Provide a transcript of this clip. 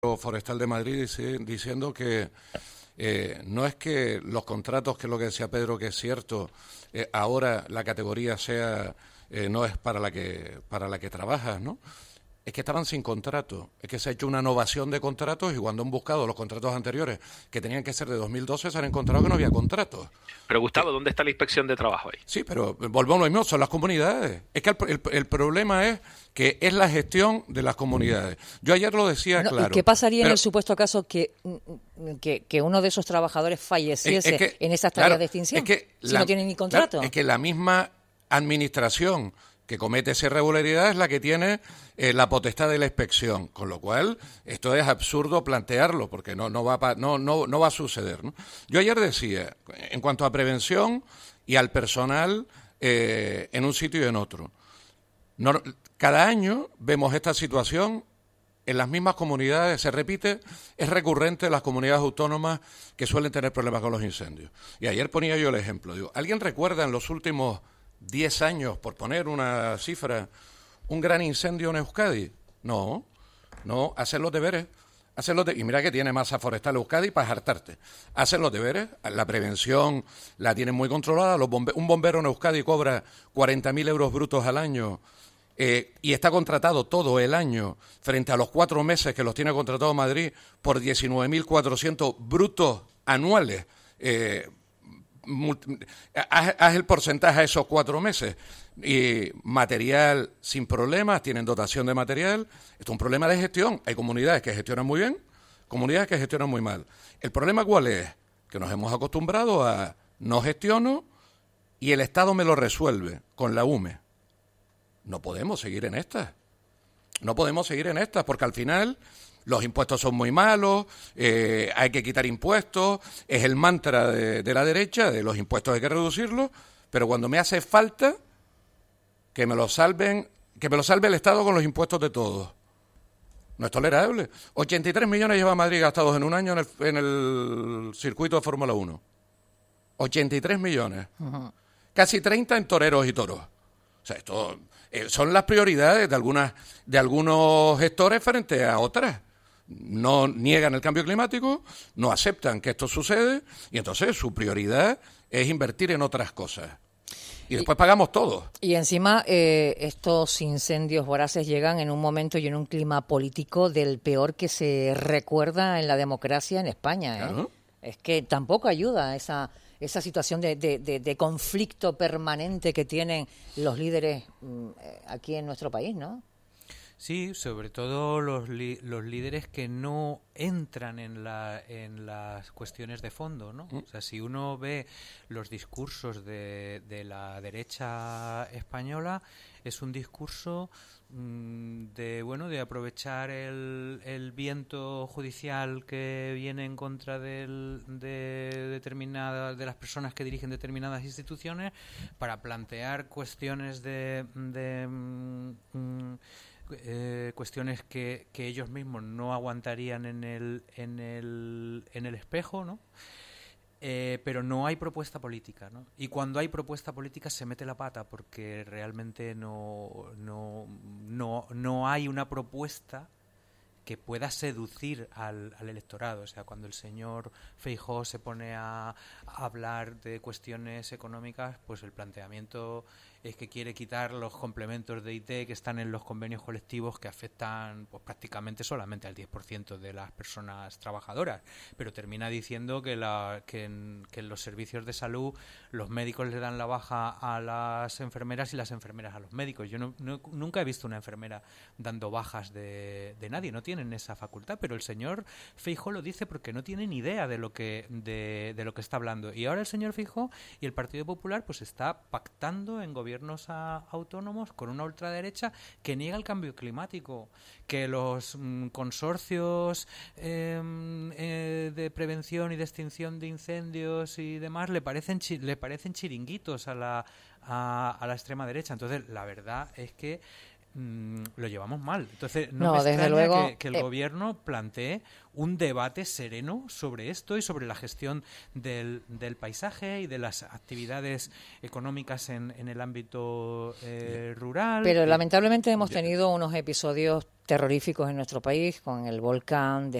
Forestal de Madrid diciendo que no es que los contratos, que es lo que decía Pedro, que es cierto, ahora la categoría sea no es para la que trabajas, ¿no? Es que estaban sin contrato, es que se ha hecho una novación de contratos y cuando han buscado los contratos anteriores, que tenían que ser de 2012, se han encontrado que no había contratos. Pero Gustavo, ¿dónde está la inspección de trabajo ahí? Sí, pero volvemos a lo mismo, son las comunidades. Es que el problema es que es la gestión de las comunidades. Yo ayer lo decía claro. ¿Y qué pasaría en el supuesto caso que uno de esos trabajadores falleciese en esas tareas de extinción? Si no tiene ni contrato. Claro, es que la misma administración que comete esa irregularidad es la que tiene la potestad de la inspección, con lo cual esto es absurdo plantearlo porque no va a suceder, ¿no? Yo ayer decía, en cuanto a prevención y al personal en un sitio y en otro, cada año vemos esta situación en las mismas comunidades, se repite, es recurrente en las comunidades autónomas que suelen tener problemas con los incendios. Y ayer ponía yo el ejemplo, digo, ¿alguien recuerda en los últimos 10 años, por poner una cifra, un gran incendio en Euskadi? No, hacen los deberes. Y mira que tiene masa forestal Euskadi para hartarte. Hacen los deberes, la prevención la tienen muy controlada. Un bombero en Euskadi cobra 40.000 euros brutos al año y está contratado todo el año frente a los 4 meses que los tiene contratado Madrid por 19.400 brutos anuales. Haz el porcentaje a esos 4 meses. Y material sin problemas, tienen dotación de material. Esto es un problema de gestión. Hay comunidades que gestionan muy bien, comunidades que gestionan muy mal. ¿El problema cuál es? Que nos hemos acostumbrado a no gestiono y el Estado me lo resuelve con la UME. No podemos seguir en estas. No podemos seguir en estas porque al final los impuestos son muy malos, hay que quitar impuestos, es el mantra de la derecha, de los impuestos hay que reducirlos, pero cuando me hace falta que me lo salve el Estado con los impuestos de todos. No es tolerable. 83 millones lleva Madrid gastados en un año en el circuito de Fórmula 1. 83 millones. Uh-huh. Casi 30 en toreros y toros. O sea, esto son las prioridades de algunos gestores frente a otras. No niegan el cambio climático, no aceptan que esto sucede y entonces su prioridad es invertir en otras cosas. Y después pagamos todo. Y encima estos incendios voraces llegan en un momento y en un clima político del peor que se recuerda en la democracia en España. Claro. Es que tampoco ayuda esa situación de conflicto permanente que tienen los líderes aquí en nuestro país, ¿no? Sí, sobre todo los líderes que no entran en las cuestiones de fondo, ¿no? O sea, si uno ve los discursos de la derecha española, es un discurso de aprovechar el viento judicial que viene en contra de las personas que dirigen determinadas instituciones para plantear cuestiones cuestiones que ellos mismos no aguantarían en el espejo, ¿no? Pero no hay propuesta política, ¿no? Y cuando hay propuesta política se mete la pata porque realmente no hay una propuesta que pueda seducir al electorado. O sea, cuando el señor Feijóo se pone a hablar de cuestiones económicas, pues el planteamiento es que quiere quitar los complementos de IT que están en los convenios colectivos que afectan pues prácticamente solamente al 10% de las personas trabajadoras, pero termina diciendo que en los servicios de salud los médicos le dan la baja a las enfermeras y las enfermeras a los médicos. Yo nunca he visto una enfermera dando bajas de nadie, no tienen esa facultad, pero el señor Feijóo lo dice porque no tiene ni idea de lo que está hablando. Y ahora el señor Feijóo y el Partido Popular pues está pactando en gobiernos autónomos con una ultraderecha que niega el cambio climático, que los consorcios de prevención y de extinción de incendios y demás le parecen chiringuitos a la extrema derecha. Entonces, la verdad es que lo llevamos mal. Entonces, No, me desde extraña luego, que el gobierno plantee un debate sereno sobre esto y sobre la gestión del paisaje y de las actividades económicas en el ámbito rural. Pero lamentablemente hemos tenido unos episodios terroríficos en nuestro país con el volcán de